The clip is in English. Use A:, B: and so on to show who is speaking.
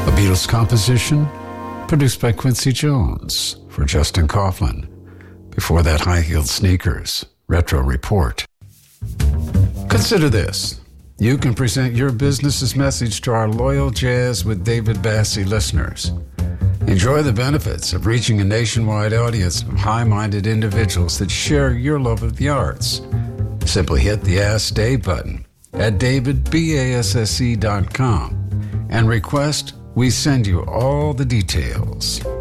A: A Beatles composition produced by Quincy Jones for Justin Coughlin. Before that, High-Heeled Sneakers, Retro Report. Consider this. You can present your business's message to our loyal Jazz with David Bassie listeners. Enjoy the benefits of reaching a nationwide audience of high-minded individuals that share your love of the arts. Simply hit the Ask Dave button at davidbasse.com and request we send you all the details.